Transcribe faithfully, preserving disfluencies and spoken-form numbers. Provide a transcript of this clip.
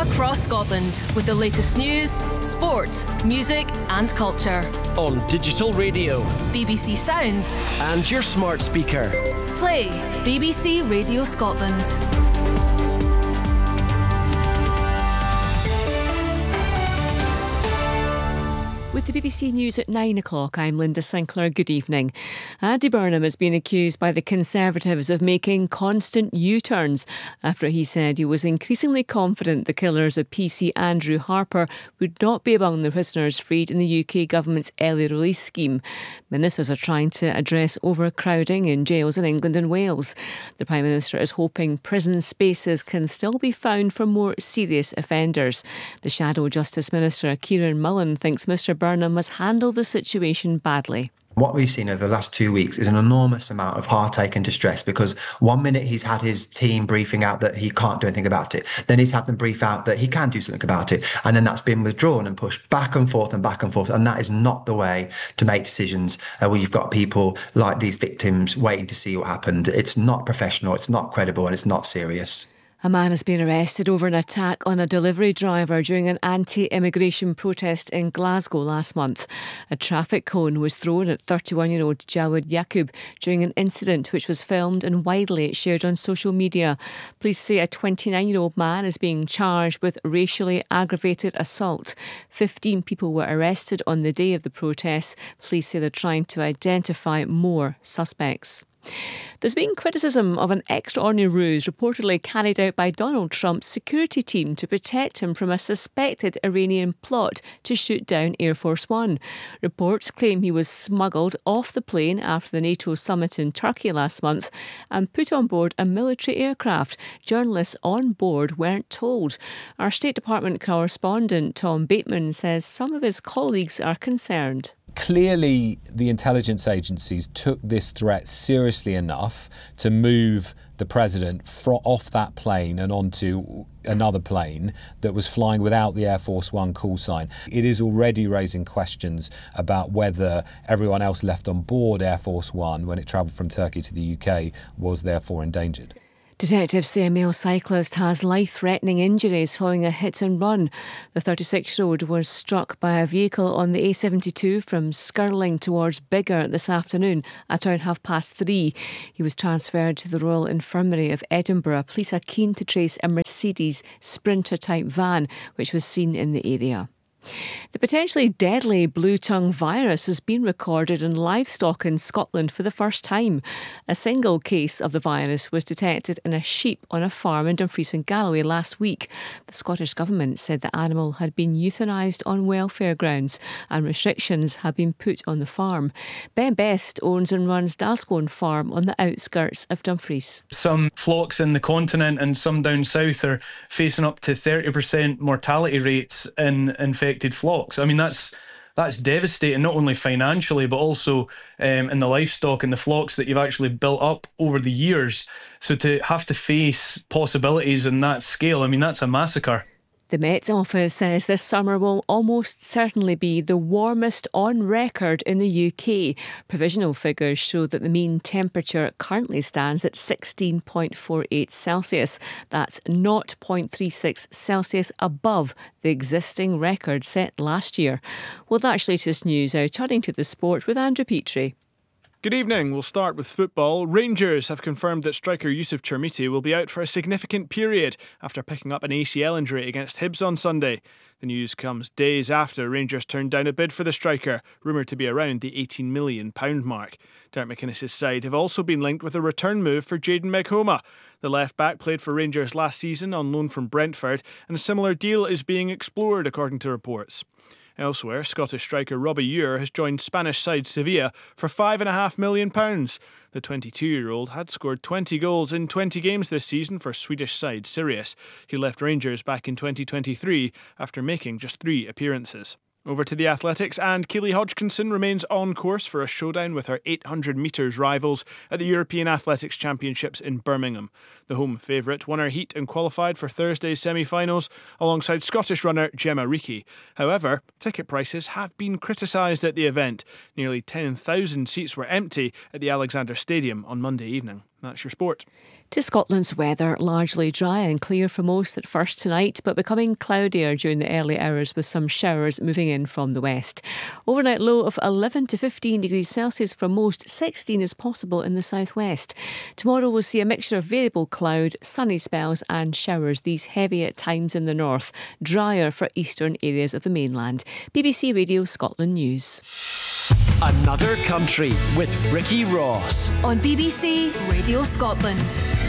across Scotland with the latest news, sport, music and culture. On digital radio, B B C Sounds and your smart speaker. Play B B C Radio Scotland. With the B B C News at nine o'clock, I'm Linda Sinclair. Good evening. Andy Burnham has been accused by the Conservatives of making constant U-turns after he said he was increasingly confident the killers of P C Andrew Harper would not be among the prisoners freed in the U K government's early release scheme. Ministers are trying to address overcrowding in jails in England and Wales. The Prime Minister is hoping prison spaces can still be found for more serious offenders. The Shadow Justice Minister, Kieran Mullen, thinks Mr Burnham has handled the situation badly. What we've seen over the last two weeks is an enormous amount of heartache and distress, because one minute he's had his team briefing out that he can't do anything about it. Then he's had them brief out that he can do something about it. And then that's been withdrawn and pushed back and forth and back and forth. And that is not the way to make decisions uh, where you've got people like these victims waiting to see what happened. It's not professional, it's not credible, and it's not serious. A man has been arrested over an attack on a delivery driver during an anti-immigration protest in Glasgow last month. A traffic cone was thrown at thirty-one-year-old Jawad Yaqub during an incident which was filmed and widely shared on social media. Police say a twenty-nine-year-old man is being charged with racially aggravated assault. Fifteen people were arrested on the day of the protests. Police say they're trying to identify more suspects. There's been criticism of an extraordinary ruse reportedly carried out by Donald Trump's security team to protect him from a suspected Iranian plot to shoot down Air Force One. Reports claim he was smuggled off the plane after the NATO summit in Turkey last month and put on board a military aircraft. Journalists on board weren't told. Our State Department correspondent Tom Bateman says some of his colleagues are concerned. Clearly, the intelligence agencies took this threat seriously enough to move the president fro- off that plane and onto another plane that was flying without the Air Force One call sign. It is already raising questions about whether everyone else left on board Air Force One when it travelled from Turkey to the U K was therefore endangered. Detectives say a male cyclist has life-threatening injuries following a hit and run. The thirty-six-year-old was struck by a vehicle on the A seventy-two from Skirling towards Biggar this afternoon at around half past three. He was transferred to the Royal Infirmary of Edinburgh. Police are keen to trace a Mercedes Sprinter-type van which was seen in the area. The potentially deadly blue tongue virus has been recorded in livestock in Scotland for the first time. A single case of the virus was detected in a sheep on a farm in Dumfries and Galloway last week. The Scottish Government said the animal had been euthanised on welfare grounds and restrictions have been put on the farm. Ben Best owns and runs Dalscone Farm on the outskirts of Dumfries. Some flocks in the continent and some down south are facing up to thirty percent mortality rates in infected flocks. I mean, that's that's devastating, not only financially, but also um, in the livestock and the flocks that you've actually built up over the years. So to have to face possibilities in that scale, I mean, that's a massacre. The Met Office says this summer will almost certainly be the warmest on record in the U K. Provisional figures show that the mean temperature currently stands at sixteen point four eight Celsius. That's zero point three six Celsius above the existing record set last year. Well, that's latest news. Now turning to the sport with Andrew Petrie. Good evening. We'll start with football. Rangers have confirmed that striker Yusuf Chermiti will be out for a significant period after picking up an A C L injury against Hibs on Sunday. The news comes days after Rangers turned down a bid for the striker, rumoured to be around the eighteen million pounds mark. Derek McInnes' side have also been linked with a return move for Jayden Meghoma. The left-back played for Rangers last season on loan from Brentford, and a similar deal is being explored according to reports. Elsewhere, Scottish striker Robbie Ure has joined Spanish side Sevilla for five point five million pounds. The twenty-two-year-old had scored twenty goals in twenty games this season for Swedish side Sirius. He left Rangers back in twenty twenty-three after making just three appearances. Over to the athletics, and Keely Hodgkinson remains on course for a showdown with her eight hundred metres rivals at the European Athletics Championships in Birmingham. The home favourite won her heat and qualified for Thursday's semi-finals alongside Scottish runner Gemma Reekie. However, ticket prices have been criticised at the event. Nearly ten thousand seats were empty at the Alexander Stadium on Monday evening. That's your sport. To Scotland's weather, largely dry and clear for most at first tonight, but becoming cloudier during the early hours with some showers moving in from the west. Overnight low of eleven to fifteen degrees Celsius for most, sixteen is possible in the southwest. Tomorrow we'll see a mixture of variable cloud, sunny spells and showers, these heavy at times in the north, drier for eastern areas of the mainland. B B C Radio Scotland News. Another Country with Ricky Ross on B B C Radio Scotland.